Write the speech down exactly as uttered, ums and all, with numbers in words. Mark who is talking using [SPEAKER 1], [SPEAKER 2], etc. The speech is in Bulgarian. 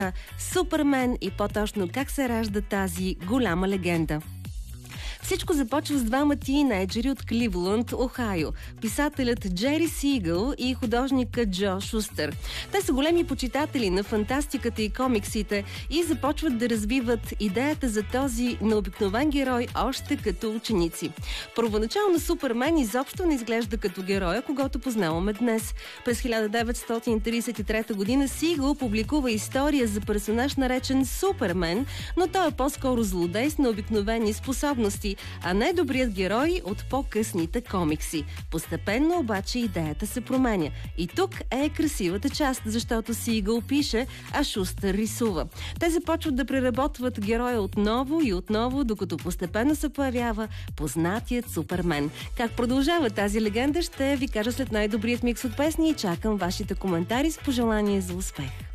[SPEAKER 1] Супермен и по-точно как се ражда тази голяма легенда. Всичко започва с двама тийнейджери от Кливланд, Охайо. Писателят Джери Сигъл и художникът Джо Шустър. Те са големи почитатели на фантастиката и комиксите и започват да развиват идеята за този необикновен герой още като ученици. Първоначално Супермен изобщо не изглежда като героя, когато познаваме днес. През хиляда деветстотин тридесет и трета година Сигъл публикува история за персонаж наречен Супермен, но той е по-скоро злодей с необикновени способности, а не добрият герой от по-късните комикси. Постепенно обаче идеята се променя. И тук е красивата част, защото Сигъл пише, а Шустър рисува. Те започват да преработват героя отново и отново, докато постепенно се появява познатият Супермен. Как продължава тази легенда, ще ви кажа след най-добрият микс от песни и чакам вашите коментари с пожелание за успех.